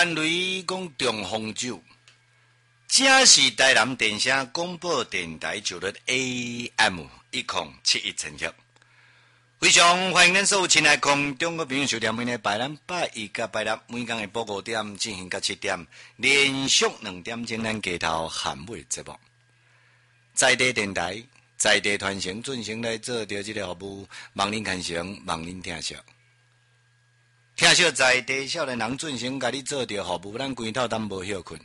陈雷讲中风酒，这是台南电声广播电台就率 AM 1071千赫。非常欢迎咱所有亲爱空中国朋友收听每日拜咱拜一甲拜六每天的报5点进行到7点，连续2点钟咱街头喊尾节目。在地电台、在地传承准成来做着这个服务，望您看成，望您听惜。听惜在地少年人准成，甲你做着服务，咱规头当无休困。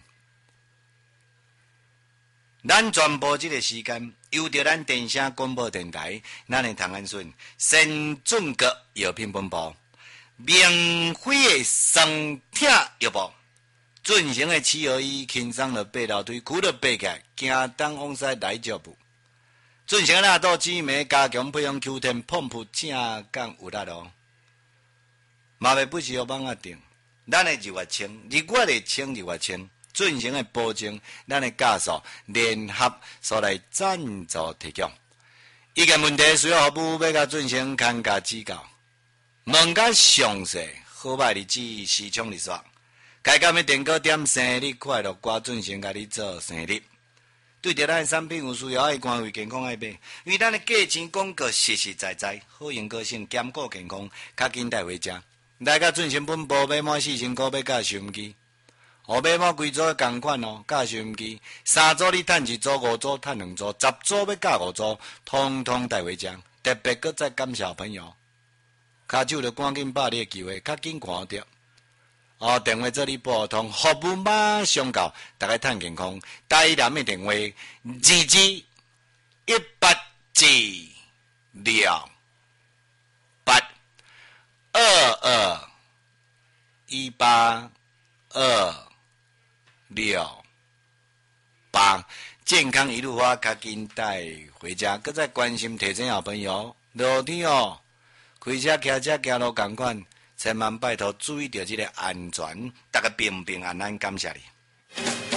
咱全部这个时间，由着咱电声广播电台，咱的唐安顺先准个药品本部，免费的双听药部，准成的721轻松了爬楼梯，拄着爬起来，行东往西来脚步。准成的纳紫莓加强培养 Q10 碰扑正港有力哦。嘛袂不是互网啊定，咱的日月清，日月的清，日月清。准成的保证，咱的家属联合所来赞助提供。意见问题需要服务，要甲准成看加指教，问较详细，好歹日子时冲日刷。该干的电锅点生日快乐歌，准成甲你做生日。对着咱的产品有需要，爱关怀健康爱买，因为咱的价钱广告实实在在，好用个性，兼顾健康，较紧带回家。来甲准成本部买满4000块，要甲收音机。后尾某规组同款哦，教收音机3组你趁1组，5组趁2组，10组要教5组，通通带回家。特别搁再感谢朋友，卡手就赶紧把你的机会，较紧看着。哦，电话这里拨通，服务马上到，大家趁健康。台南的电话2218，健康一路花，较紧带回家。搁再关心提醒小朋友，落天哦，开车、骑车、行路同款，千万拜托注意到这个安全，大家平平安安，感谢你。